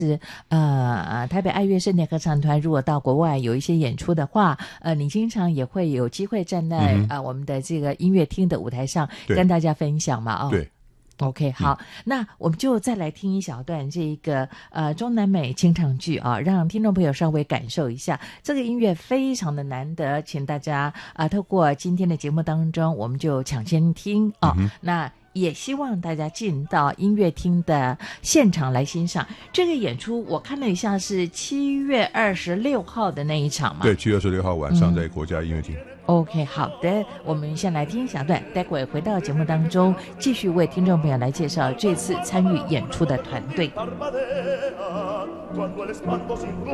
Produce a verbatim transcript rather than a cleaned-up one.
是呃，台北爱乐圣殿合唱团如果到国外有一些演出的话，呃，你经常也会有机会站在、嗯、呃我们的这个音乐厅的舞台上跟大家分享嘛？哦， 对。 OK， 好、嗯，那我们就再来听一小段这个呃中南美清唱剧啊，让听众朋友稍微感受一下这个音乐非常的难得，请大家啊、呃、透过今天的节目当中，我们就抢先听啊、嗯，那也希望大家进到音乐厅的现场来欣赏这个演出。我看了一下，是七月二十六号的那一场嘛？ 对，七月二十六号晚上在国家音乐厅。嗯 OK， 好的，我们先来听一小段，待会回到节目当中，继续为听众朋友来介绍这次参与演出的团队。